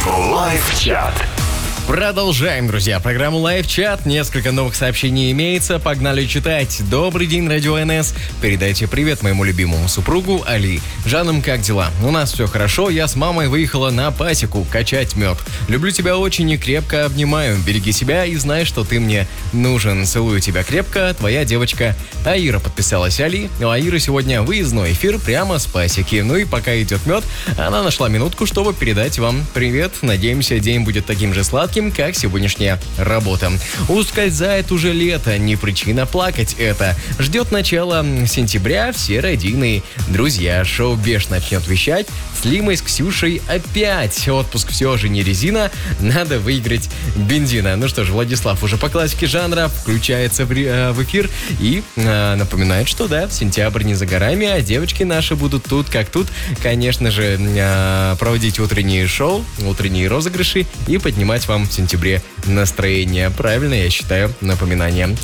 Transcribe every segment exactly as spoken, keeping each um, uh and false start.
Лайв-чат. Продолжаем, друзья, программу Лайв-чат. Несколько новых сообщений имеется. Погнали читать. Добрый день, Радио эн эс. Передайте привет моему любимому супругу Али. Жанам, как дела? У нас все хорошо. Я с мамой выехала на пасеку качать мед. Люблю тебя очень и крепко обнимаю. Береги себя и знай, что ты мне нужен. Целую тебя крепко. Твоя девочка Аира. Подписалась Али. У Аиры сегодня выездной эфир прямо с пасеки. Ну и пока идет мед, она нашла минутку, чтобы передать вам привет. Надеемся, день будет таким же сладким, как сегодняшняя работа. Ускользает уже лето, не причина плакать это. Ждет начала сентября все родийные друзья. Шоу Беш начнет вещать с Лимой, с Ксюшей опять. Отпуск все же не резина, надо выиграть бензина. Ну что ж, Владислав уже по классике жанра включается в, в эфир и э, напоминает, что да, сентябрь не за горами, а девочки наши будут тут как тут. Конечно же, э, проводить утренние шоу, утренние розыгрыши и поднимать вам в сентябре настроение. Правильно, я считаю, напоминание.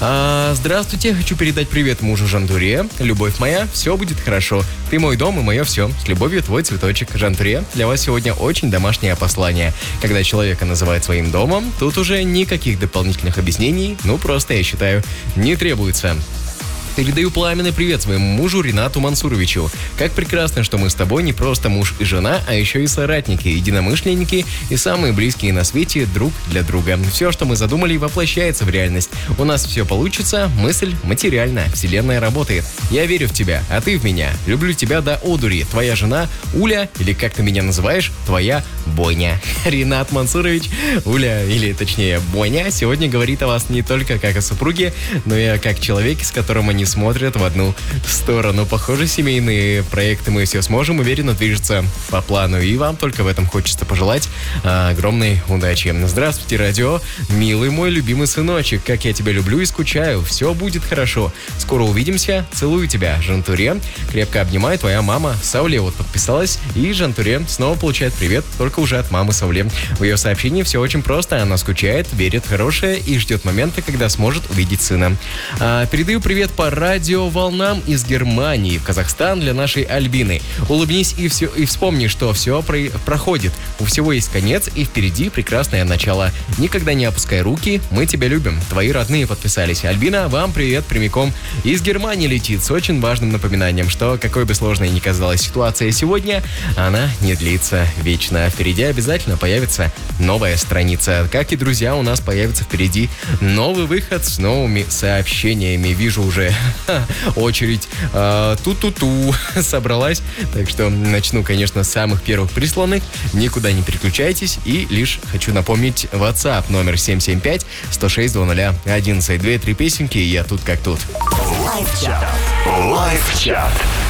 А, здравствуйте, хочу передать привет мужу Жантуре. Любовь моя, все будет хорошо. Ты мой дом и мое все. С любовью, твой цветочек. Жантуре, для вас сегодня очень домашнее послание. Когда человека называют своим домом, тут уже никаких дополнительных объяснений, ну просто, я считаю, не требуется. Передаю пламенный привет своему мужу Ринату Мансуровичу. Как прекрасно, что мы с тобой не просто муж и жена, а еще и соратники, единомышленники и самые близкие на свете друг для друга. Все, что мы задумали, воплощается в реальность. У нас все получится, мысль материальна, вселенная работает. Я верю в тебя, а ты в меня. Люблю тебя до одури. Твоя жена Уля, или как ты меня называешь, твоя Боня. Ринат Мансурович, Уля, или точнее Боня, сегодня говорит о вас не только как о супруге, но и как человеке, с которым они смотрят в одну сторону. Похоже, семейные проекты мы все сможем уверенно движется по плану. И вам только в этом хочется пожелать а, огромной удачи. Здравствуйте, радио. Милый мой любимый сыночек, как я тебя люблю и скучаю. Все будет хорошо. Скоро увидимся. Целую тебя, Жантуре. Крепко обнимаю, твоя мама Сауле вот подписалась. И Жантуре снова получает привет, только уже от мамы Сауле. В ее сообщении все очень просто. Она скучает, верит в хорошее и ждет момента, когда сможет увидеть сына. А, передаю привет по радиоволнам из Германии в Казахстан для нашей Альбины. Улыбнись и, все, и вспомни, что все про, проходит. У всего есть конец и впереди прекрасное начало. Никогда не опускай руки, мы тебя любим. Твои родные подписались. Альбина, вам привет прямиком из Германии летит с очень важным напоминанием, что какой бы сложной ни казалась ситуация сегодня, она не длится вечно. Впереди обязательно появится новая страница. Как и друзья, у нас появится впереди новый выход с новыми сообщениями. Вижу уже очередь э, ту-ту-ту собралась. Так что начну, конечно, с самых первых присланных. Никуда не переключайтесь. И лишь хочу напомнить WhatsApp номер семь семь пять сто шесть двадцать одиннадцать. Две-три песенки, и я тут как тут. Лайв-чат. Лайв-чат.